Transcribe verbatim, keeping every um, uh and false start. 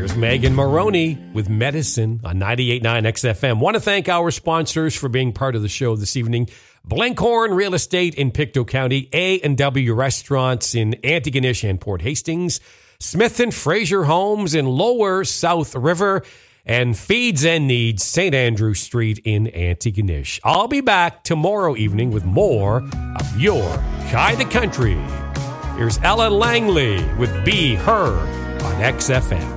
Here's Megan Maroney with Medicine on ninety-eight point nine X F M. Want to thank our sponsors for being part of the show this evening. Blenkhorn Real Estate in Pictou County, A and W Restaurants in Antigonish and Port Hastings, Smith and Fraser Homes in Lower South River, and Feeds and Needs Saint Andrew Street in Antigonish. I'll be back tomorrow evening with more of your Kinda Country. Here's Ellen Langley with Be Her on X F M.